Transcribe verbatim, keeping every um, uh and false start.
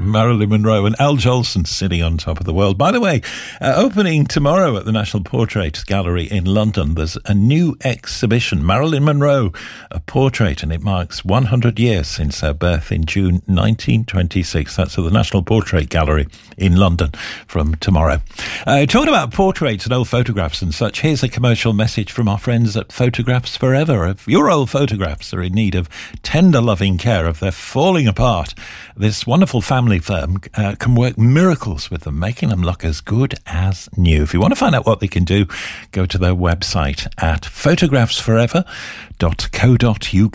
Marilyn Monroe and Al Jolson sitting on top of the world. By the way, uh, opening tomorrow at the National Portrait Gallery in London, there's a new exhibition, Marilyn Monroe, a portrait, and it marks one hundred years since her birth in June nineteen twenty-six. That's at the National Portrait Gallery in London from tomorrow. Uh, talking about portraits and old photographs and such, here's a commercial message from our friends at Photographs Forever. If your old photographs are in need of tender loving care, if they're falling apart, this wonderful family firm uh, can work miracles with them, making them look as good as new. If you want to find out what they can do, go to their website at photographs forever dot co dot uk.